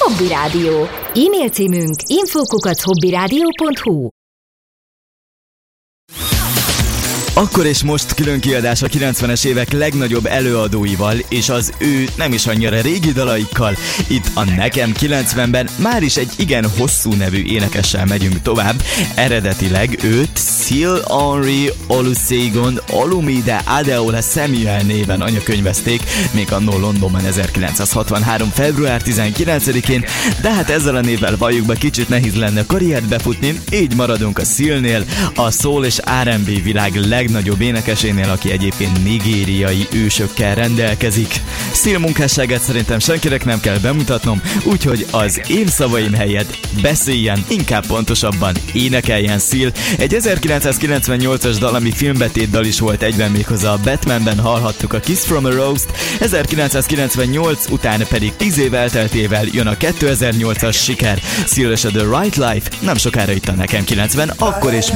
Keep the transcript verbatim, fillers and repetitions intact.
Hobby Rádió. E-mail címünk info kukac hobbyradio pont hu. Akkor és most külön kiadás a kilencvenes évek legnagyobb előadóival és az ő nem is annyira régi dalaikkal. Itt a Nekem kilencvenben már is egy igen hosszú nevű énekessel megyünk tovább. Eredetileg őt Seal Henry Olusegun Olumide Adeola Samuel néven anyakönyvezték, még annó Londonban ezerkilencszázhatvanhárom. február tizenkilencedikén, de hát ezzel a névvel valljuk be, kicsit nehéz lenne karriert befutni, így maradunk a Sealnél, a soul és er and bé világ legnagyobb énekesénél, aki egyébként nigériai ősökkel rendelkezik. Seal munkásságát szerintem senkinek nem kell bemutatnom, úgyhogy az én szavaim helyett beszéljen, inkább pontosabban énekeljen Seal. Egy ezerkilencszázkilencvennyolcas dal, ami filmbetétdal is volt egyben, méghozzá a Batmanben hallhattuk a Kiss from a Rose-t, ezerkilencszázkilencvennyolc után pedig tíz év elteltével jön a kétezer-nyolcas siker, Seal és a The Right Life, nem sokára itt a Nekem kilencven, akkor és